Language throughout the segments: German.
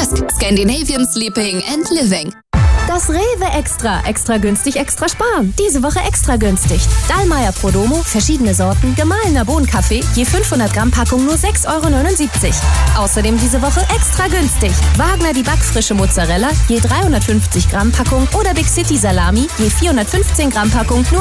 Desk. Scandinavian Sleeping and Living. Das Rewe Extra günstig, extra sparen. Diese Woche extra günstig. Dallmayr Prodomo, verschiedene Sorten, gemahlener Bohnenkaffee, je 500 Gramm Packung nur 6,79 €. Außerdem diese Woche extra günstig. Wagner die backfrische Mozzarella, je 350 Gramm Packung oder Big City Salami, je 415 Gramm Packung nur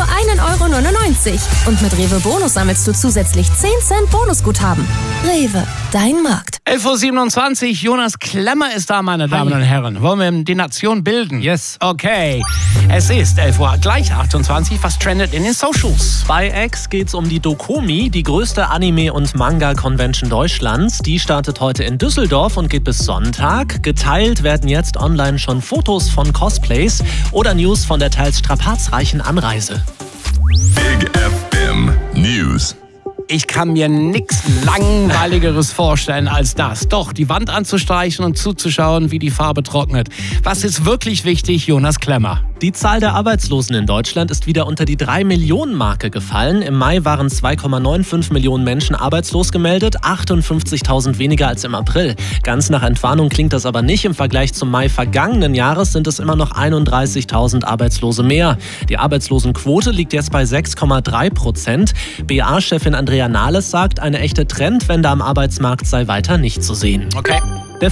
1,99 €. Und mit Rewe Bonus sammelst du zusätzlich 10 Cent Bonusguthaben. Rewe, dein Markt. 11:27 Uhr, Jonas Klemmer ist da, meine Damen und Herren. Wollen wir die Nation bilden? Yes. Okay, es ist 11 Uhr, gleich 28. Was trendet in den Socials? Bei X geht's um die Dokumi, die größte Anime- und Manga-Convention Deutschlands. Die startet heute in Düsseldorf und geht bis Sonntag. Geteilt werden jetzt online schon Fotos von Cosplays oder News von der teils strapatzreichen Anreise. Big FM News. Ich kann mir nichts Langweiligeres vorstellen als das. Doch, die Wand anzustreichen und zuzuschauen, wie die Farbe trocknet. Was ist wirklich wichtig, Jonas Klemmer? Die Zahl der Arbeitslosen in Deutschland ist wieder unter die 3-Millionen-Marke gefallen. Im Mai waren 2,95 Millionen Menschen arbeitslos gemeldet, 58.000 weniger als im April. Ganz nach Entwarnung klingt das aber nicht. Im Vergleich zum Mai vergangenen Jahres sind es immer noch 31.000 Arbeitslose mehr. Die Arbeitslosenquote liegt jetzt bei 6,3%. BA-Chefin Andrea Nahles sagt, eine echte Trendwende am Arbeitsmarkt sei weiter nicht zu sehen. Okay. Der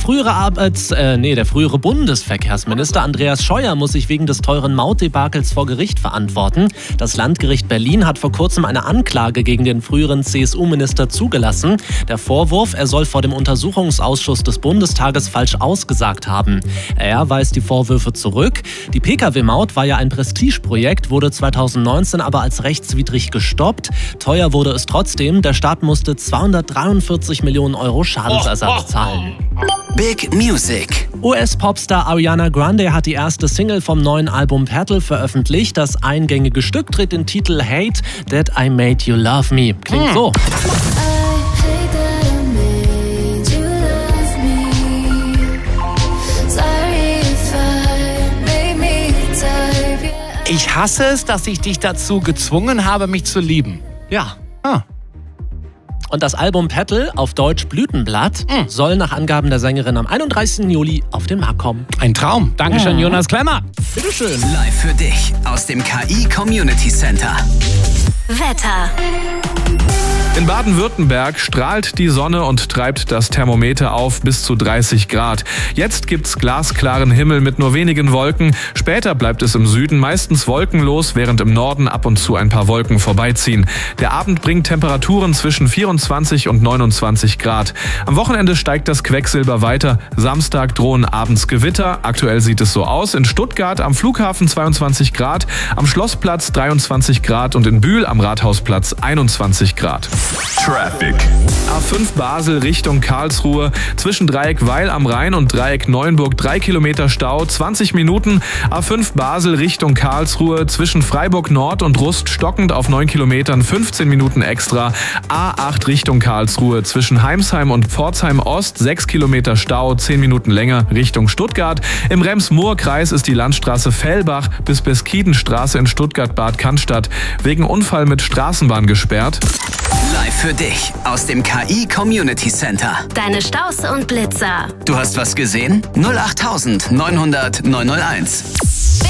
frühere Bundesverkehrsminister Andreas Scheuer muss sich wegen des teuren Mautdebakels vor Gericht verantworten. Das Landgericht Berlin hat vor kurzem eine Anklage gegen den früheren CSU-Minister zugelassen. Der Vorwurf, er soll vor dem Untersuchungsausschuss des Bundestages falsch ausgesagt haben. Er weist die Vorwürfe zurück. Die Pkw-Maut war ja ein Prestigeprojekt, wurde 2019 aber als rechtswidrig gestoppt. Teuer wurde es trotzdem. Der Staat musste 243 Millionen € Schadensersatz zahlen. Big Music. US-Popstar Ariana Grande hat die erste Single vom neuen Album Petal veröffentlicht. Das eingängige Stück trägt den Titel Hate That I Made You Love Me. Klingt so. Ich hasse es, dass ich dich dazu gezwungen habe, mich zu lieben. Ja. Und das Album Petal, auf Deutsch Blütenblatt, soll nach Angaben der Sängerin am 31. Juli auf den Markt kommen. Ein Traum. Dankeschön, Jonas Klemmer. Bitteschön. Live für dich aus dem KI Community Center. Wetter. In Baden-Württemberg strahlt die Sonne und treibt das Thermometer auf bis zu 30 Grad. Jetzt gibt's glasklaren Himmel mit nur wenigen Wolken. Später bleibt es im Süden meistens wolkenlos, während im Norden ab und zu ein paar Wolken vorbeiziehen. Der Abend bringt Temperaturen zwischen 24 und 29 Grad. Am Wochenende steigt das Quecksilber weiter. Samstag drohen abends Gewitter. Aktuell sieht es so aus. In Stuttgart am Flughafen 22 Grad, am Schlossplatz 23 Grad und in Bühl am Rathausplatz 21 Grad. Traffic. A5 Basel Richtung Karlsruhe. Zwischen Dreieck Weil am Rhein und Dreieck Neuenburg 3 Kilometer Stau, 20 Minuten. A5 Basel Richtung Karlsruhe. Zwischen Freiburg Nord und Rust stockend auf 9 Kilometern, 15 Minuten extra. A8 Richtung Karlsruhe. Zwischen Heimsheim und Pforzheim Ost 6 Kilometer Stau, 10 Minuten länger Richtung Stuttgart. Im Rems-Murr-Kreis ist die Landstraße Fellbach bis Beskidenstraße in Stuttgart-Bad Cannstatt wegen Unfall mit Straßenbahn gesperrt. Live für dich aus dem KI Community Center. Deine Staus und Blitzer. Du hast was gesehen? 08900 901.